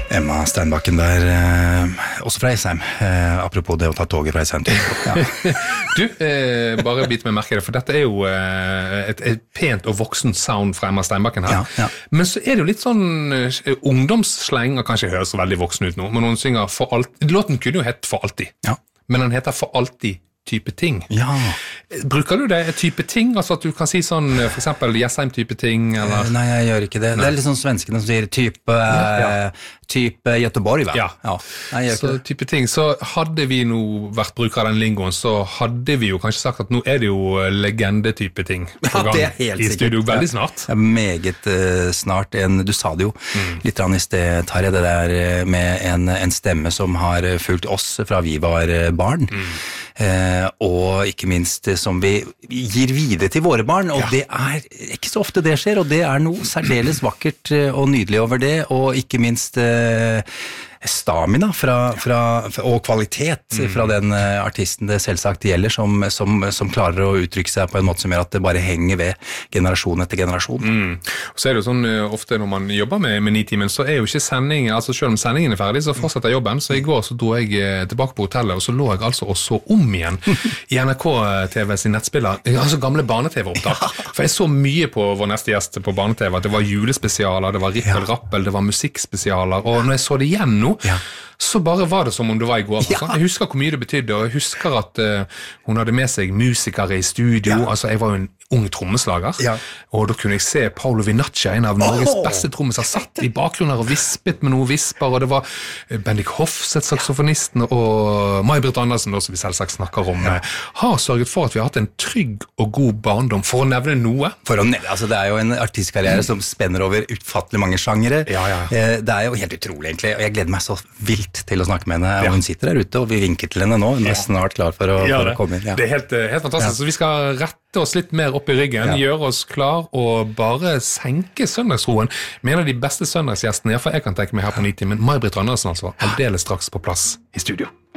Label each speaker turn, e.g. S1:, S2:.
S1: Emma Steinbakken der, også fra Esheim, apropos det å ta toget fra Esheim til. Ja.
S2: Du, bare bit meg merke det, for dette jo et pent og voksent sound fra Emma Steinbakken her.
S1: Ja.
S2: Men så det jo litt sånn ungdomssleng, og kanskje høres veldig voksen ut nå, men hun synger For alltid. Låten kunne jo hett For alltid, men den heter For alltid type ting.
S1: Ja.
S2: Bruker du det type ting? Altså at du kan si sånn, for eksempel Jessheim type ting, eller?
S1: Nei, jeg gjør ikke det. Nei. Det litt sånn svenskene som sier type Göteborg, vel?
S2: Ja.
S1: Nei, jeg gjør
S2: så
S1: ikke det.
S2: Type ting. Så hadde vi nå vært brukere av den lingoen, så hadde vi jo kanskje sagt at nå det jo legende-type ting på gang
S1: helt
S2: i studio veldig snart.
S1: Ja, meget snart. Du sa det jo litt i sted, Tarjei, det der med en stemme som har fulgt oss fra vi var barn. Og ikke minst som vi gir videre til våre barn, og det ikke så ofte det skjer, og det noe særdeles vakkert og nydelig over det, og ikke minst stamina og kvalitet fra den artisten det selvsagt gjelder, som klarer å uttrykke seg på en måte som gjør at det bare henger ved generasjon etter generasjon.
S2: Og så det jo sånn, ofte når man jobber med Nitimen, så jo ikke sendingen, altså selv om sendingen ferdig, så fortsetter jobben. Så i går så dro jeg tilbake på hotellet, og så lå jeg altså og så om igjen i NRK-TV sin nettspiller, altså gamle barne-TV-opptak. For jeg så mye på vår neste gjest på barne-TV, at det var julespesialer, det var rippel-rappel, det var musikkspesialer, og når jeg så det igjen nå, så bare var det som om det var i går. Jeg husker hvor mye det betydde, og jeg husker at hun hadde med seg musikere i studio. Altså, jeg var jo en ung trommeslager, og da kunne jeg se Paolo Vinaccia, en av Norges beste trommeslager, satt i bakgrunnen og vispet med noen visper, og det var Bendik Hofseth, saksofonisten, og May-Britt Andersen, som vi selvsagt snakker om, har sørget for at vi har hatt en trygg og god barndom, for å nevne noe.
S1: Altså, det jo en artistkarriere som spenner over utfattelig mange sjangere. Det jo helt utrolig, egentlig, og jeg gleder meg så vilt til å snakke med henne, og hun sitter der ute, og vi vinker til henne nå, hun snart klar for å komme inn.
S2: Det helt fantastisk, så vi skal rette oss litt mer opp i ryggen, gjøre oss klar og bare senke søndagsroen med en av de beste søndagsgjestene, for jeg kan tenke meg her på Nitimen, May-Britt Andersen altså, aldeles straks på plass i studio.